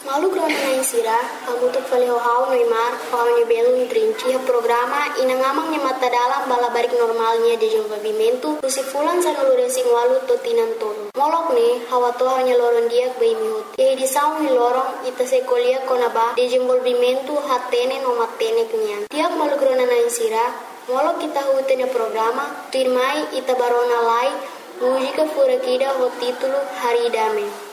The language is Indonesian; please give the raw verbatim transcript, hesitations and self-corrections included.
Malu krona na insira, kamu tu fale hau Neymar, hau ni belo trinci ha programa inangamang ni mata dalam bala barik normalnya de desenvolvimento, tusi fulan sa nulure sing walu to tinantolo. Molok ne, hawa to hanya loron dia bei mihut. Ye di saung ni lorong ita se kolia konaba de desenvolvimento hatene no matene kenyan. Tiap malu krona na insira, molok kita hutene programa, firmai ita barona lai, música furakida ho título Haridame.